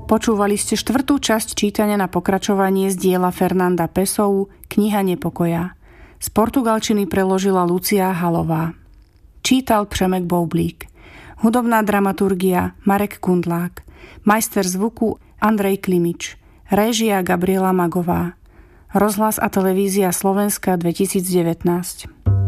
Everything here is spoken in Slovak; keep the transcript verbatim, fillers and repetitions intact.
Počúvali ste štvrtú časť čítania na pokračovanie z diela Fernanda Pessoa Kniha nepokoja. Z portugalčiny preložila Lucia Halová. Čítal Přemek Boublík. Hudobná dramaturgia Marek Kundlák. Majster zvuku Andrej Klimič. Réžia Gabriela Magová. Rozhlas a televízia Slovenska dvetisícdevätnásť.